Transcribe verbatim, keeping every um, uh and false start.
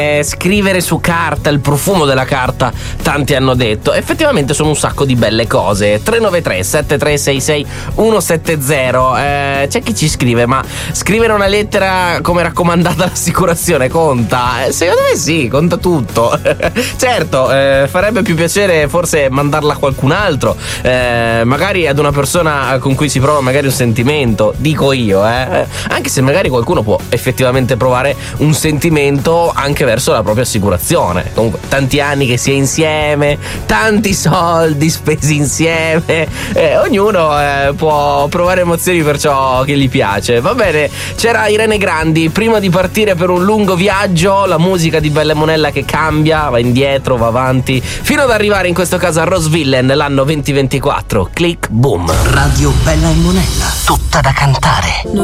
eh, scrivere su carta, il profumo della carta, tanti hanno detto. Effettivamente sono un sacco di belle cose. Tre nove tre sette tre sei sei uno sette zero. Eh, c'è chi ci scrive: ma scrivere una lettera come raccomandata all'assicurazione conta? Eh, secondo me sì, conta tutto. Certo, eh, farebbe più piacere forse mandarla a qualcun altro, eh, magari ad una persona con cui si prova magari un sentimento, dico io, eh. Anche se magari qualcuno può effettivamente provare un sentimento anche verso la propria assicurazione. Comunque tanti anni che si è insieme, tanti soldi spesi insieme, eh, ognuno eh, può provare emozioni per ciò che gli piace. Va bene, c'era Irene Grandi. Prima di partire per un lungo viaggio, la musica di Bella e Monella che cambia, va indietro, va avanti, fino ad arrivare in questo caso a Roseville nell'anno duemilaventiquattro. Click boom. Radio Bella e Monella, tutta da cantare.